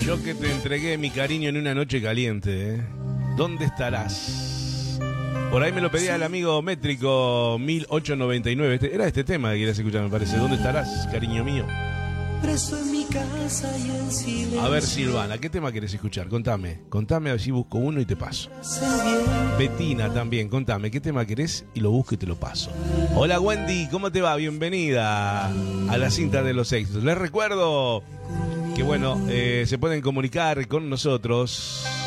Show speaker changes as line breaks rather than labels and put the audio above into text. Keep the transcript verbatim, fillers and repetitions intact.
Yo que te entregué mi cariño en una noche caliente, ¿eh? ¿Dónde estarás? Por ahí me lo pedía el amigo Métrico mil ochocientos noventa y nueve. Este, era este tema que querías escuchar, me parece. ¿Dónde estarás, cariño mío?
Preso en mi casa y en silencio.
A ver, Silvana, ¿qué tema querés escuchar? Contame. Contame, a ver si busco uno y te paso. Betina también, contame, ¿qué tema querés? Y lo busco y te lo paso. Hola, Wendy, ¿cómo te va? Bienvenida a la cinta de los éxitos. Les recuerdo que, bueno, eh, se pueden comunicar con nosotros